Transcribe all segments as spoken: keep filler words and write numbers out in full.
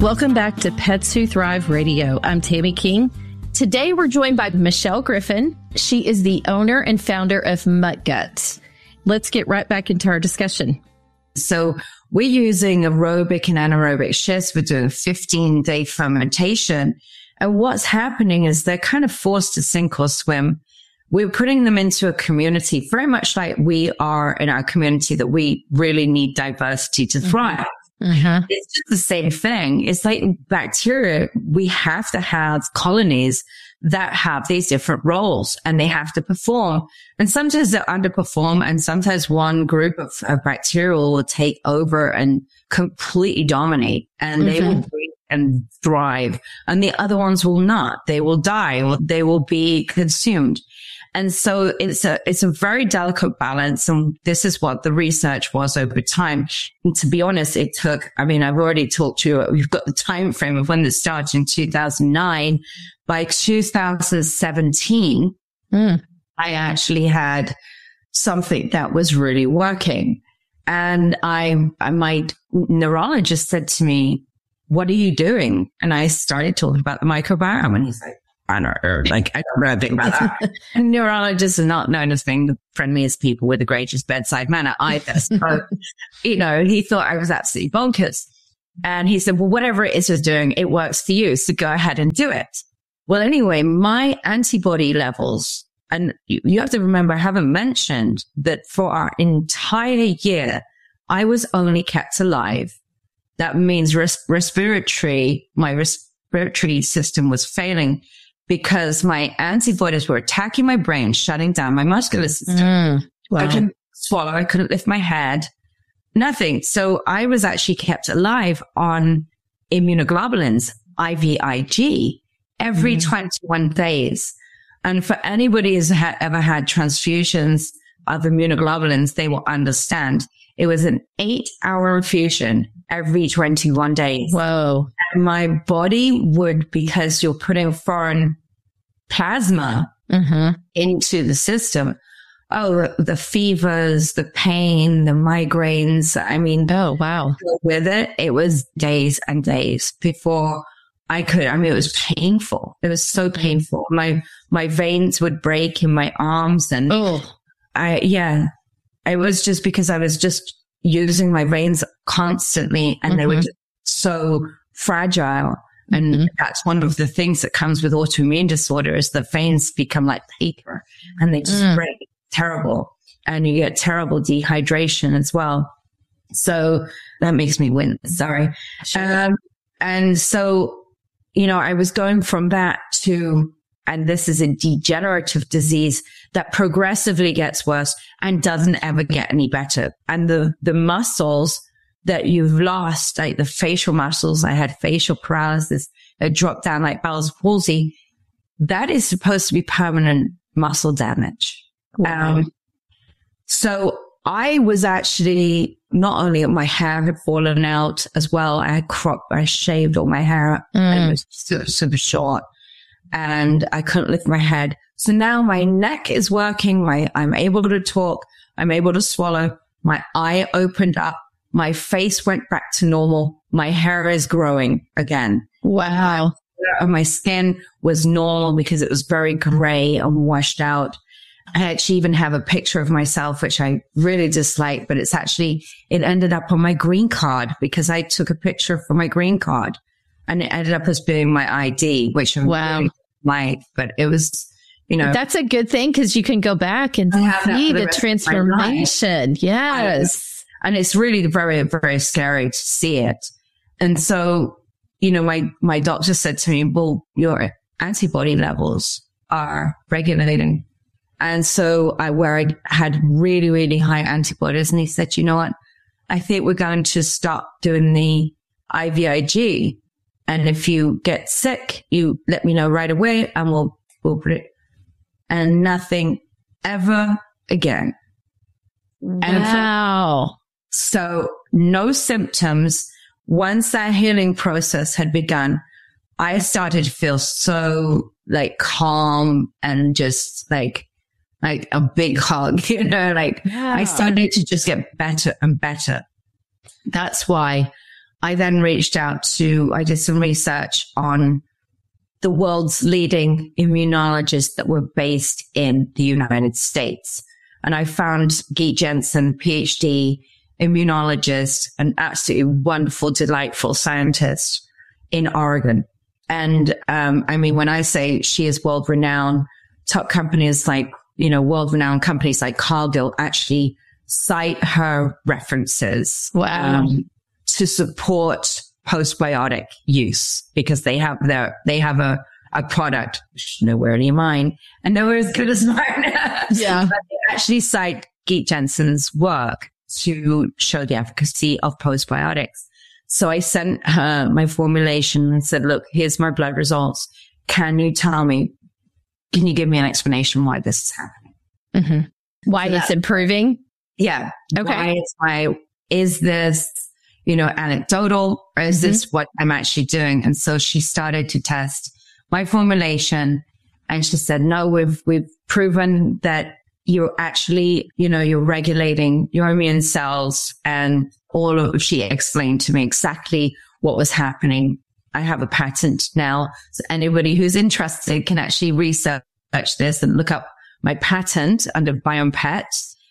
Welcome back to Pets Who Thrive Radio. I'm Tammy King. Today, we're joined by Michelle Griffin. She is the owner and founder of Mutt Guts. Let's get right back into our discussion. So we're using aerobic and anaerobic shifts. We're doing a fifteen-day fermentation. And what's happening is they're kind of forced to sink or swim. We're putting them into a community, very much like we are in our community, that we really need diversity to thrive. Mm-hmm. Mm-hmm. It's just the same thing. It's like bacteria. We have to have colonies that have these different roles and they have to perform. And sometimes they underperform, and sometimes one group of, of bacteria will take over and completely dominate, and mm-hmm. they will breathe and thrive. And the other ones will not. They will die, or they will be consumed. And so it's a, it's a very delicate balance. And this is what the research was over time. And to be honest, it took, I mean, I've already talked to you. We've got the time frame of when this started in two thousand nine. By two thousand seventeen, mm. I actually had something that was really working. And I, my neurologist said to me, "What are you doing?" And I started talking about the microbiome. And he's like, I don't know, like, I don't know anything about that. And neurologists are not known as being the friendliest people with the greatest bedside manner either. So, you know, he thought I was absolutely bonkers. And he said, well, whatever it is you're doing, it works for you. So go ahead and do it. Well, anyway, my antibody levels, and you, you have to remember, I haven't mentioned that for our entire year, I was only kept alive. That means res- respiratory, my respiratory system was failing, because my antibodies were attacking my brain, shutting down my muscular system. Mm, wow. I couldn't swallow. I couldn't lift my head. Nothing. So I was actually kept alive on immunoglobulins, I V I G, every mm. twenty-one days. And for anybody who's ha- ever had transfusions of immunoglobulins, they will understand. It was an eight-hour infusion every twenty-one days. Whoa. And my body would, because you're putting foreign plasma mm-hmm. into the system, oh, the, the fevers, the pain, the migraines, I mean, oh, wow. With it, it was days and days before I could, I mean, it was painful. It was so painful. My, my veins would break in my arms, and oh. I, yeah. It was just because I was just using my veins constantly, and mm-hmm. they were just so fragile. And mm-hmm. that's one of the things that comes with autoimmune disorder, is the veins become like paper and they just mm. break. Terrible. And you get terrible dehydration as well. So that makes me wince. Sorry. Sure. Um, and so, you know, I was going from that to, and this is a degenerative disease that progressively gets worse and doesn't ever get any better. And the, the muscles that you've lost, like the facial muscles, I had facial paralysis, it dropped down like Bell's palsy. That is supposed to be permanent muscle damage. Wow. Um, so I was actually, not only my hair had fallen out as well, I had cropped, I shaved all my hair mm. and it was super, super short, and I couldn't lift my head. So now my neck is working. My, I'm able to talk. I'm able to swallow. My eye opened up. My face went back to normal. My hair is growing again. Wow. My skin was normal because it was very gray and washed out. I actually even have a picture of myself, which I really dislike, but it's actually, it ended up on my green card because I took a picture for my green card, and it ended up as being my I D, which I wow. really like, but it was, you know. That's a good thing, because you can go back and see the, the transformation. Yes. And it's really very, very scary to see it. And so, you know, my, my doctor said to me, well, your antibody levels are regulating. And so I, where I had really, really high antibodies, and he said, you know what? I think we're going to stop doing the I V I G. And if you get sick, you let me know right away, and we'll, we'll put it. And nothing ever again. Wow. And so no symptoms. Once that healing process had begun, I started to feel so like calm and just like, like a big hug, you know, like yeah. I started to just get better and better. That's why I then reached out to, I did some research on the world's leading immunologists that were based in the United States. And I found Geet Jensen, PhD, immunologist, an absolutely wonderful, delightful scientist in Oregon. And, um, I mean, when I say she is world renowned, top companies like, you know, world renowned companies like Cargill actually cite her references. Wow. Um, to support postbiotic use because they have their, they have a, a product, which is nowhere near mine and nowhere as good as mine. Yeah. But they actually cite Geet Jensen's work to show the efficacy of postbiotics. So I sent her my formulation and said, look, here's my blood results. Can you tell me, can you give me an explanation why this is happening? Mm-hmm. Why so it's that, improving? Yeah. Okay. Why it's my, is this, you know, anecdotal, or is mm-hmm. this what I'm actually doing? And so she started to test my formulation and she said, no, we've, we've proven that you're actually, you know, you're regulating your immune cells, and all of, she explained to me exactly what was happening. I have a patent now. So anybody who's interested can actually research this and look up my patent under BioPet.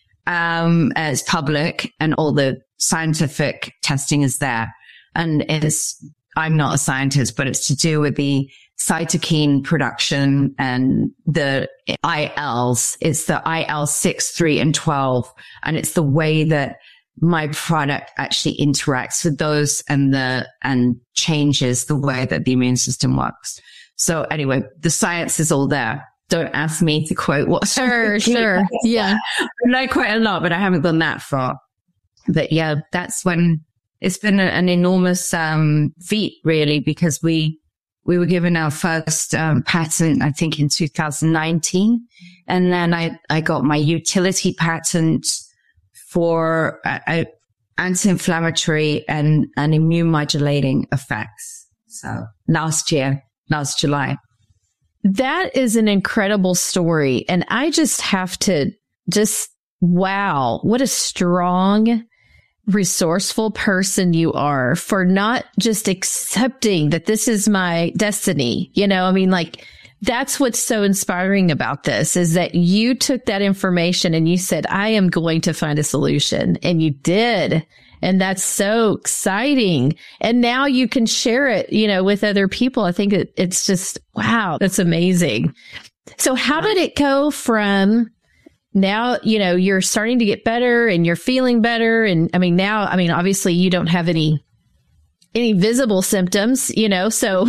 Um, it's public and all the scientific testing is there. And it's, I'm not a scientist, but it's to do with the cytokine production and the I Ls. It's the I L six, three, and twelve. And it's the way that my product actually interacts with those and the, and changes the way that the immune system works. So anyway, the science is all there. Don't ask me to quote what. Sure, sure. Yeah. I know quite a lot, but I haven't gone that far. But yeah, that's when it's been a, an enormous um, feat, really, because we we were given our first um, patent, I think, in two thousand nineteen, and then I I got my utility patent for uh, anti-inflammatory and and immune modulating effects. So last year, last July. That is an incredible story. And I just have to just, wow, what a strong, resourceful person you are for not just accepting that this is my destiny. You know, I mean, like, that's what's so inspiring about this is that you took that information and you said, I am going to find a solution. And you did. And that's so exciting. And now you can share it, you know, with other people. I think it, it's just, wow, that's amazing. So how did it go from now, you know, you're starting to get better and you're feeling better. And I mean, now, I mean, obviously you don't have any, any visible symptoms, you know, so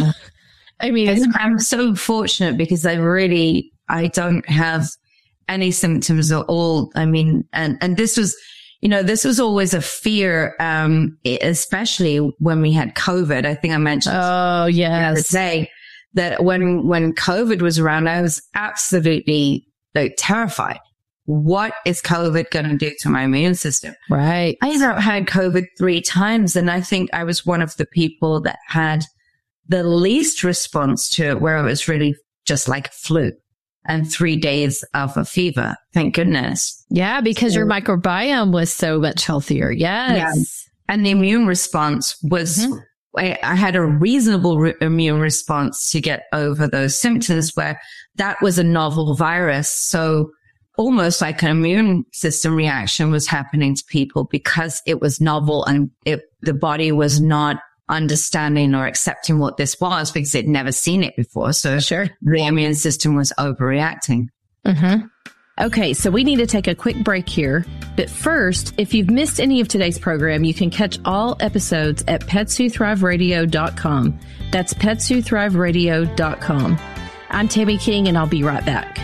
I mean, I'm so fortunate because I really, I don't have any symptoms at all. I mean, and, and this was, you know, this was always a fear, um, especially when we had COVID. I think I mentioned oh, yes. the other day that when, when COVID was around, I was absolutely like terrified. What is COVID going to do to my immune system? Right. I had COVID three times, and I think I was one of the people that had the least response to it, where it was really just like a flu. And three days of a fever. Thank goodness. Yeah, because so, your microbiome was so much healthier. Yes. Yeah. And the immune response was, mm-hmm. I, I had a reasonable re- immune response to get over those symptoms, where that was a novel virus. So almost like an immune system reaction was happening to people because it was novel and it, the body was not understanding or accepting what this was because it'd never seen it before. So sure, the immune system was overreacting. Mm-hmm. Okay, so we need to take a quick break here. But first, if you've missed any of today's program, you can catch all episodes at pets who thrive radio dot com. That's pets who thrive radio dot com. I'm Tammy King, and I'll be right back.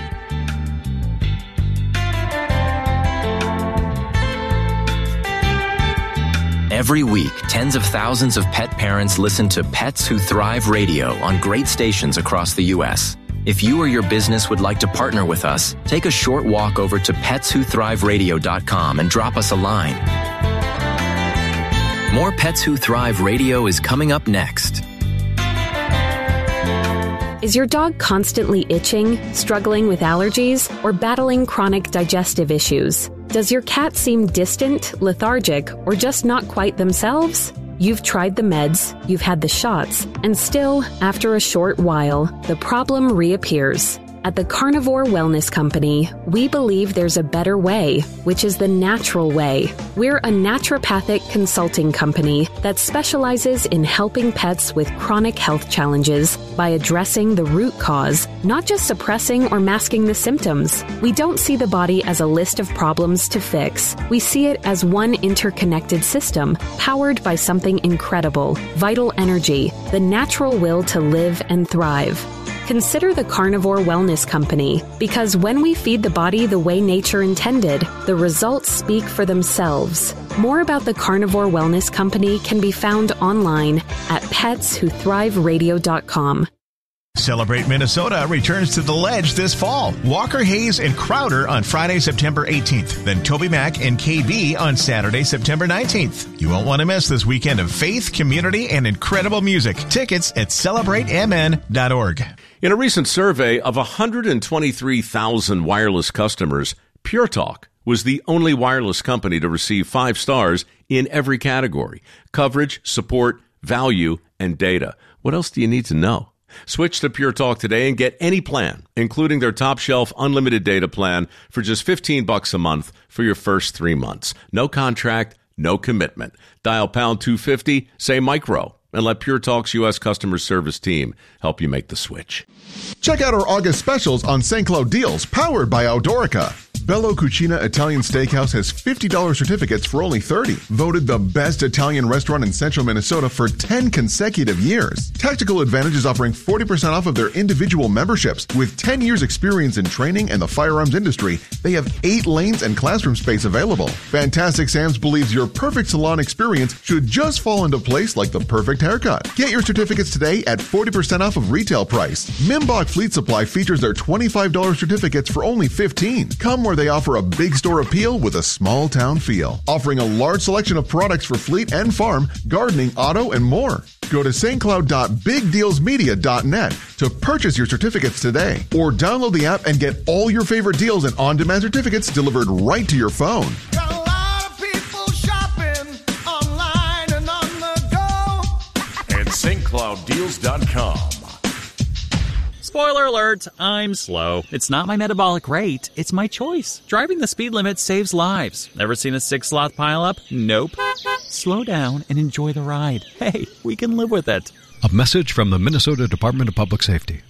Every week, tens of thousands of pet parents listen to Pets Who Thrive Radio on great stations across the U S. If you or your business would like to partner with us, take a short walk over to pets who thrive radio dot com and drop us a line. More Pets Who Thrive Radio is coming up next. Is your dog constantly itching, struggling with allergies, or battling chronic digestive issues? Does your cat seem distant, lethargic, or just not quite themselves? You've tried the meds, you've had the shots, and still, after a short while, the problem reappears. At the Carnivore Wellness Company, we believe there's a better way, which is the natural way. We're a naturopathic consulting company that specializes in helping pets with chronic health challenges by addressing the root cause, not just suppressing or masking the symptoms. We don't see the body as a list of problems to fix. We see it as one interconnected system, powered by something incredible, vital energy, the natural will to live and thrive. Consider the Carnivore Wellness Company, because when we feed the body the way nature intended, the results speak for themselves. More about the Carnivore Wellness Company can be found online at pets who thrive radio dot com. Celebrate Minnesota returns to the Ledge this fall. Walker Hayes and Crowder on Friday, September eighteenth. Then Toby Mac and K B on Saturday, September nineteenth. You won't want to miss this weekend of faith, community, and incredible music. Tickets at celebrate m n dot org. In a recent survey of one hundred twenty-three thousand wireless customers, Pure Talk was the only wireless company to receive five stars in every category: coverage, support, value, and data. What else do you need to know? Switch to Pure Talk today and get any plan, including their top shelf unlimited data plan for just fifteen bucks a month for your first three months. No contract, no commitment. Dial pound two fifty, say micro, and let Pure Talk's U S customer service team help you make the switch. Check out our August specials on Saint Cloud deals, powered by Outdoorica. Bello Cucina Italian Steakhouse has fifty dollars certificates for only thirty dollars. Voted the best Italian restaurant in central Minnesota for ten consecutive years. Tactical Advantage is offering forty percent off of their individual memberships. With ten years experience in training and the firearms industry, they have eight lanes and classroom space available. Fantastic Sam's believes your perfect salon experience should just fall into place like the perfect haircut. Get your certificates today at forty percent off of retail price. Mimbach Fleet Supply features their twenty-five dollars certificates for only fifteen dollars. Come where they offer a big store appeal with a small town feel, offering a large selection of products for fleet and farm, gardening, auto, and more. Go to st cloud dot big deals media dot net to purchase your certificates today, or download the app and get all your favorite deals and on-demand certificates delivered right to your phone. Got a lot of people shopping online and on the go at st cloud deals dot com. Spoiler alert, I'm slow. It's not my metabolic rate, it's my choice. Driving the speed limit saves lives. Ever seen a six-sloth pileup? Nope. Slow down and enjoy the ride. Hey, we can live with it. A message from the Minnesota Department of Public Safety.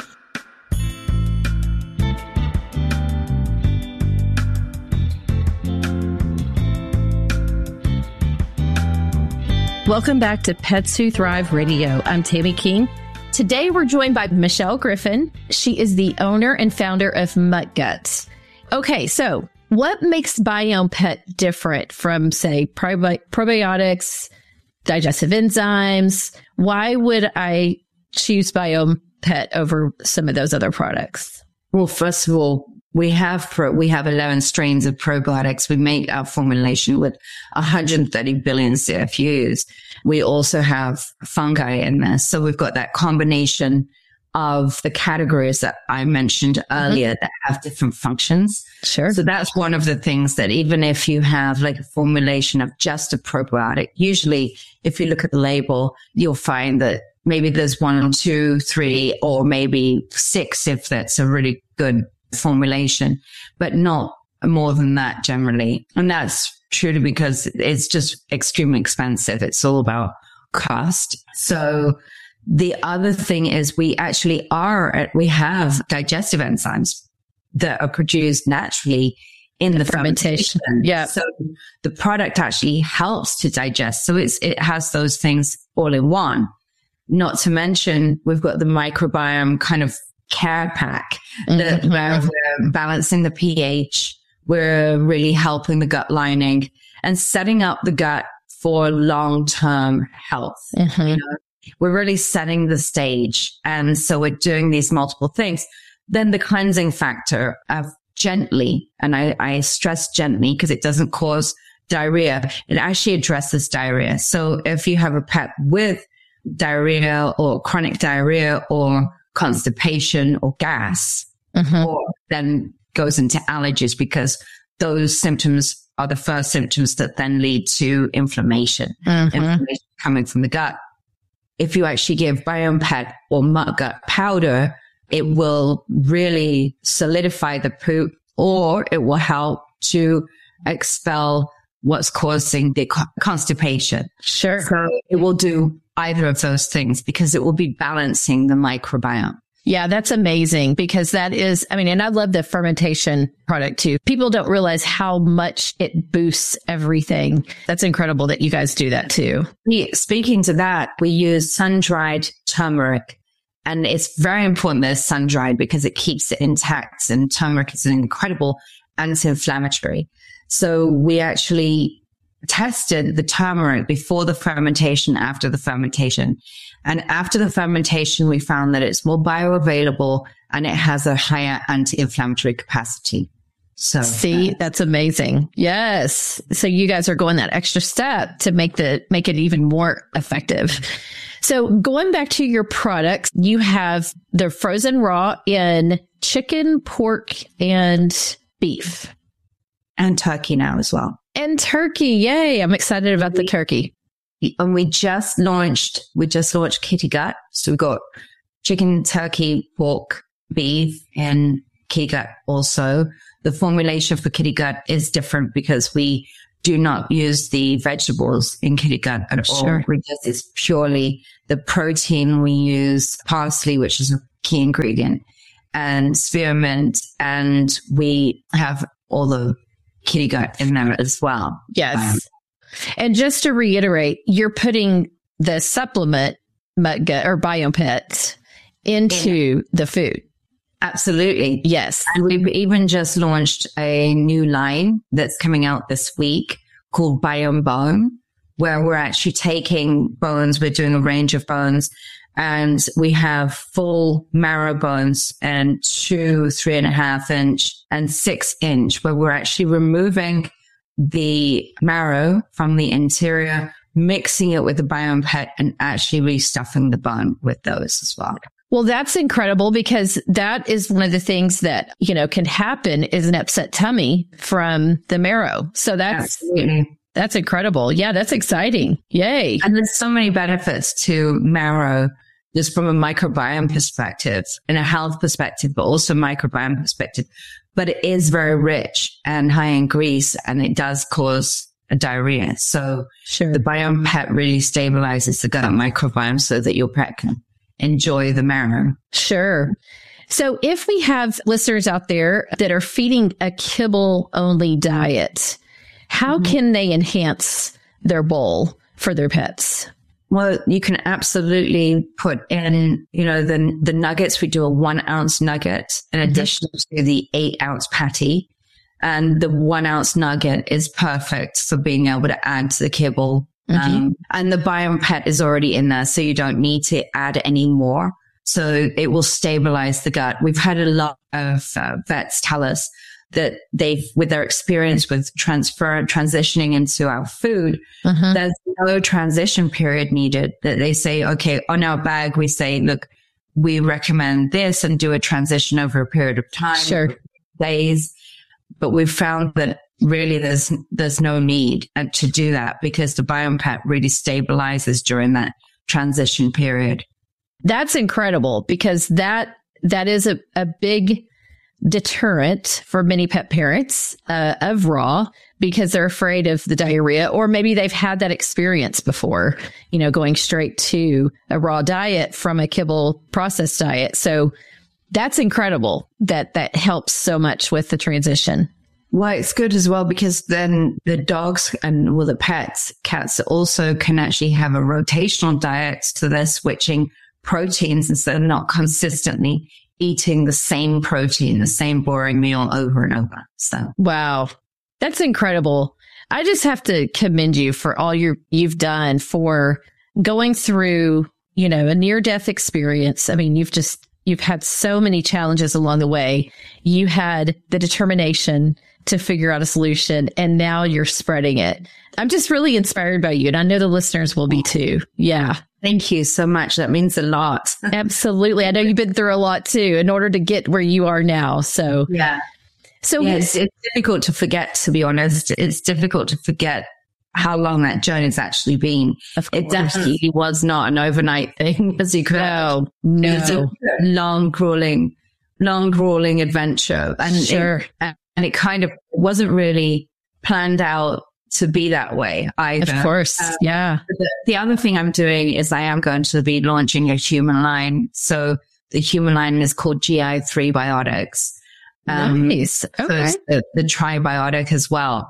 Welcome back to Pets Who Thrive Radio. I'm Tammy King. Today, we're joined by Michelle Griffin. She is the owner and founder of Mutt Guts. Okay, so what makes Biome Pet different from, say, probi- probiotics, digestive enzymes? Why would I choose Biome Pet over some of those other products? Well, first of all, we have pro- we have eleven strains of probiotics. We make our formulation with one hundred thirty billion C F Us. We also have fungi in there. So we've got that combination of the categories that I mentioned earlier mm-hmm. that have different functions. Sure. So that's one of the things that even if you have like a formulation of just a probiotic, usually if you look at the label, you'll find that maybe there's one, two, three, or maybe six if that's a really good formulation, but not more than that generally. And that's truly because it's just extremely expensive. It's all about cost. So the other thing is we actually are, we have digestive enzymes that are produced naturally in the fermentation. fermentation. Yeah. So the product actually helps to digest. So it's, it has those things all in one. Not to mention, we've got the microbiome kind of care pack that mm-hmm. where we're balancing the pH. We're really helping the gut lining and setting up the gut for long-term health. Mm-hmm. You know, we're really setting the stage. And so we're doing these multiple things. Then the cleansing factor of gently, and I, I stress gently because it doesn't cause diarrhea. It actually addresses diarrhea. So if you have a pet with diarrhea or chronic diarrhea or constipation or gas, mm-hmm. or then goes into allergies because those symptoms are the first symptoms that then lead to inflammation, Mm-hmm. inflammation coming from the gut. If you actually give Biome Pet or mutt gut powder, it will really solidify the poop, or it will help to expel what's causing the co- constipation. Sure. So it will do either of those things because it will be balancing the microbiome. Yeah, that's amazing because that is, I mean, and I love the fermentation product too. People don't realize how much it boosts everything. That's incredible that you guys do that too. We, speaking to that, we use sun-dried turmeric, and it's very important that it's sun-dried because it keeps it intact, and turmeric is an incredible anti-inflammatory. So we actually tested the turmeric before the fermentation, after the fermentation. And after the fermentation, we found that it's more bioavailable and it has a higher anti-inflammatory capacity. So see, uh, that's amazing. Yes. So you guys are going that extra step to make the, make it even more effective. So going back to your products, you have the frozen raw in chicken, pork, and beef. And turkey now as well. And turkey. Yay. I'm excited about the turkey. And we just launched, we just launched Kitty Gut. So we've got chicken, turkey, pork, beef, and Kitty Gut also. The formulation for Kitty Gut is different because we do not use the vegetables in Kitty Gut at all. Sure. We just, it's purely the protein. We use parsley, which is a key ingredient, and spearmint, and we have all the Kitty Gut in there as well. Yes. Um, And just to reiterate, you're putting the supplement Mutt Gut or Biome Pet into the food. Absolutely. Yes. And we've even just launched a new line that's coming out this week called Biome Bone, where we're actually taking bones. We're doing a range of bones, and we have full marrow bones and two, three and a half inch and six inch, where we're actually removing the marrow from the interior, mixing it with the Biome Pet, and actually restuffing the bone with those as well. Well, that's incredible because that is one of the things that, you know, can happen is an upset tummy from the marrow. So that's, Absolutely. that's incredible. Yeah, that's exciting. Yay. And there's so many benefits to marrow just from a microbiome perspective and a health perspective, but also microbiome perspective. But it is very rich and high in grease, and it does cause a diarrhea. So Sure. the Biome Pet really stabilizes the gut microbiome so that your pet can enjoy the marrow. Sure. So if we have listeners out there that are feeding a kibble only diet, how mm-hmm. can they enhance their bowl for their pets? Well, you can absolutely put in, you know, the the nuggets. We do a one ounce nugget in addition mm-hmm. to the eight ounce patty. And the one ounce nugget is perfect for being able to add to the kibble. Mm-hmm. Um, and the Biome Pet is already in there, so you don't need to add any more. So it will stabilize the gut. We've had a lot of uh, vets tell us that they've, with their experience with transfer, transitioning into our food, mm-hmm. there's no transition period needed. That they say, okay, on our bag, we say, look, we recommend this and do a transition over a period of time, sure. days. But we've found that really there's, there's no need to do that because the Biome Pet really stabilizes during that transition period. That's incredible because that, that is a, a big deterrent for many pet parents uh, of raw because they're afraid of the diarrhea, or maybe they've had that experience before, you know, going straight to a raw diet from a kibble processed diet. So that's incredible that that helps so much with the transition. Well, it's good as well because then the dogs and well, the pets, cats also can actually have a rotational diet. So they're switching proteins instead of not consistently eating the same protein, the same boring meal over and over. So, wow, that's incredible. I just have to commend you for all your, you've done for going through, you know, a near death experience. I mean, you've just, you've had so many challenges along the way. You had the determination to figure out a solution, and now you're spreading it. I'm just really inspired by you, and I know the listeners will be too. Yeah. Thank you so much. That means a lot. Absolutely. I know you've been through a lot too in order to get where you are now. So, yeah. So yeah, it's, it's difficult to forget, to be honest. It's difficult to forget how long that journey's actually been. It definitely was not an overnight thing, as you could. No, no. It was a long, grueling, long, grueling adventure. And sure. It, and it kind of wasn't really planned out to be that way either. Of course. Um, yeah. The, the other thing I'm doing is I am going to be launching a human line. So the human line is called G I three Biotics. Um, nice. Okay. So the, the Tribiotic as well.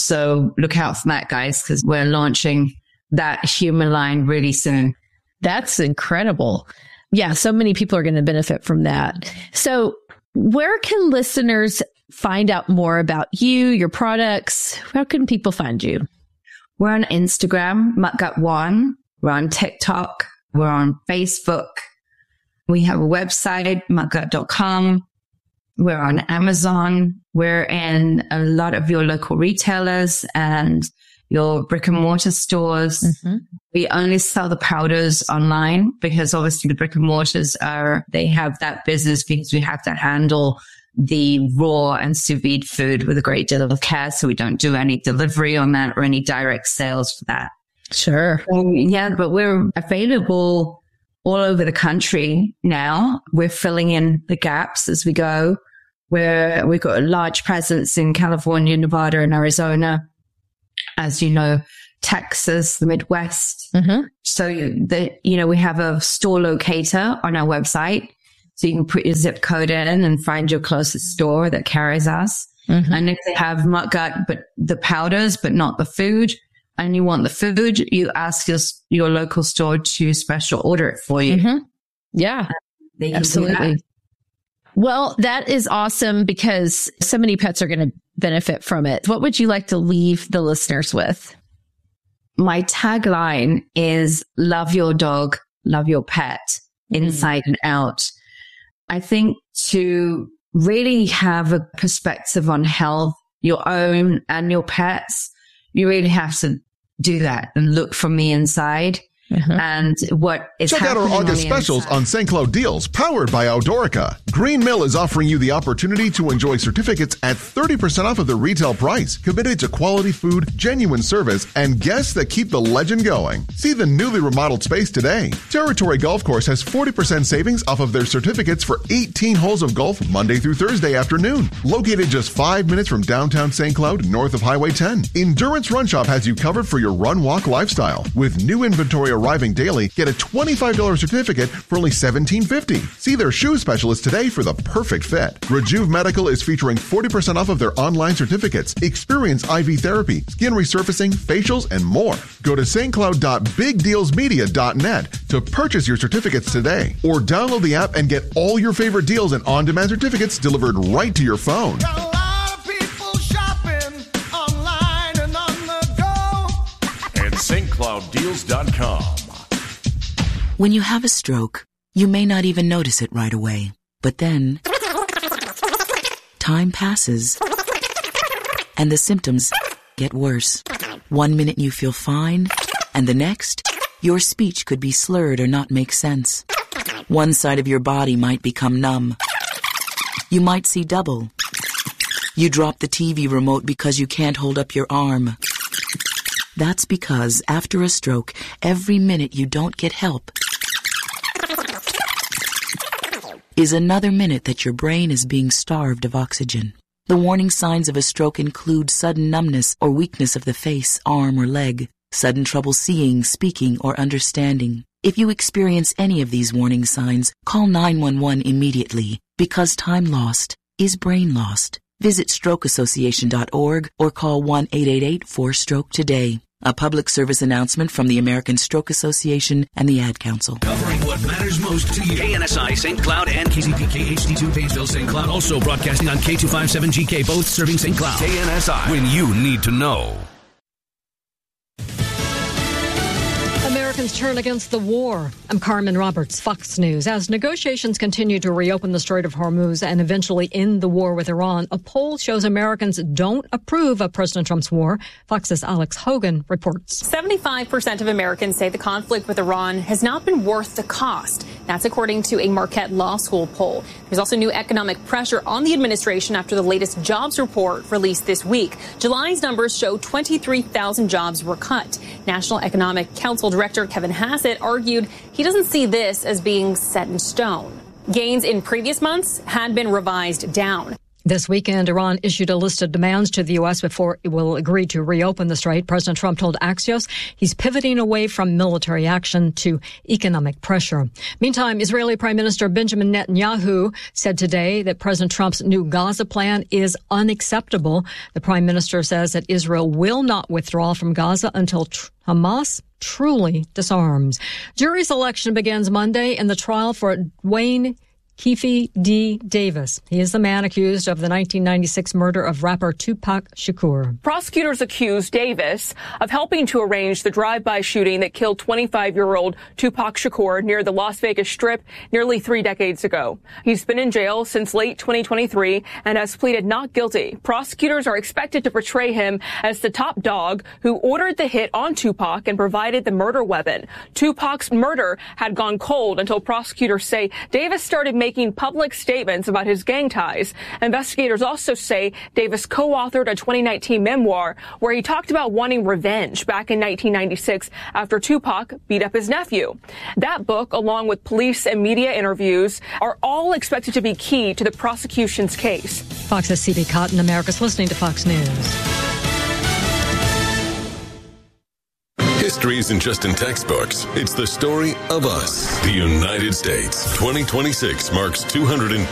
So look out for that, guys, because we're launching that human line really soon. That's incredible. Yeah. So many people are going to benefit from that. So where can listeners find out more about you, your products? How can people find you? We're on Instagram, MutGut One. We're on TikTok. We're on Facebook. We have a website, mutgut dot com. We're on Amazon. We're in a lot of your local retailers and your brick and mortar stores. Mm-hmm. We only sell the powders online because obviously the brick and mortars are, they have that business because we have to handle the raw and sous vide food with a great deal of care. So we don't do any delivery on that or any direct sales for that. Sure. Um, yeah, but we're available all over the country now. We're filling in the gaps as we go. We're, we've got a large presence in California, Nevada, and Arizona. As you know, Texas, the Midwest. Mm-hmm. So, you, the, you know, we have a store locator on our website. So you can put your zip code in and find your closest store that carries us. Mm-hmm. And if they have MutGut, but the powders, but not the food, and you want the food, you ask your, your local store to special order it for you. Mm-hmm. Yeah, absolutely. Well, that is awesome because so many pets are going to benefit from it. What would you like to leave the listeners with? My tagline is love your dog, love your pet, mm-hmm. inside and out. I think to really have a perspective on health, your own and your pets, you really have to do that and look from the inside. Uh-huh. And what is Check out our August specials inside. on Saint Cloud deals powered by Aldorica. Green Mill is offering you the opportunity to enjoy certificates at thirty percent off of the retail price, committed to quality food, genuine service, and guests that keep the legend going. See the newly remodeled space today. Territory Golf Course has forty percent savings off of their certificates for eighteen holes of golf Monday through Thursday afternoon. Located just five minutes from downtown Saint Cloud, north of Highway ten. Endurance Run Shop has you covered for your run-walk lifestyle. With new inventory arriving daily, get a twenty-five dollars certificate for only seventeen fifty. See their shoe specialist today for the perfect fit. Rejuve Medical is featuring forty percent off of their online certificates. Experience I V therapy, skin resurfacing, facials, and more. Go to s t cloud dot big deals media dot net to purchase your certificates today, or download the app and get all your favorite deals and on-demand certificates delivered right to your phone. Got a lot of people shopping online and on the go at st cloud deals dot com. When you have a stroke, you may not even notice it right away. But then, time passes, and the symptoms get worse. One minute you feel fine, and the next, your speech could be slurred or not make sense. One side of your body might become numb. You might see double. You drop the T V remote because you can't hold up your arm. That's because after a stroke, every minute you don't get help is another minute that your brain is being starved of oxygen. The warning signs of a stroke include sudden numbness or weakness of the face, arm, or leg, sudden trouble seeing, speaking, or understanding. If you experience any of these warning signs, call nine one one immediately, because time lost is brain lost. Visit stroke association dot org or call one eight eight eight four stroke today. A public service announcement from the American Stroke Association and the Ad Council. Covering what matters most to you. K N S I Saint Cloud and K Z P K H D two Painesville Saint Cloud. Also broadcasting on K two fifty-seven G K, both serving Saint Cloud. K N S I, when you need to know. Americans turn against the war. I'm Carmen Roberts, Fox News. As negotiations continue to reopen the Strait of Hormuz and eventually end the war with Iran, a poll shows Americans don't approve of President Trump's war. Fox's Alex Hogan reports. seventy-five percent of Americans say the conflict with Iran has not been worth the cost. That's according to a Marquette Law School poll. There's also new economic pressure on the administration after the latest jobs report released this week. July's numbers show twenty-three thousand jobs were cut. National Economic Council Director Kevin Hassett argued he doesn't see this as being set in stone. Gains in previous months had been revised down. This weekend, Iran issued a list of demands to the U S before it will agree to reopen the strait. President Trump told Axios he's pivoting away from military action to economic pressure. Meantime, Israeli Prime Minister Benjamin Netanyahu said today that President Trump's new Gaza plan is unacceptable. The prime minister says that Israel will not withdraw from Gaza until tr- Hamas truly disarms. Jury selection begins Monday in the trial for Dwayne Keefe D. Davis. He is the man accused of the nineteen ninety-six murder of rapper Tupac Shakur. Prosecutors accuse Davis of helping to arrange the drive-by shooting that killed twenty-five-year-old Tupac Shakur near the Las Vegas Strip nearly three decades ago. He's been in jail since late twenty twenty-three and has pleaded not guilty. Prosecutors are expected to portray him as the top dog who ordered the hit on Tupac and provided the murder weapon. Tupac's murder had gone cold until prosecutors say Davis started making public statements about his gang ties. Investigators also say Davis co-authored a twenty nineteen memoir where he talked about wanting revenge back in nineteen ninety-six after Tupac beat up his nephew. That book, along with police and media interviews, are all expected to be key to the prosecution's case. Fox's C B Cotton, America's listening to Fox News. History isn't just in textbooks. It's the story of us. The United States. twenty twenty-six marks two hundred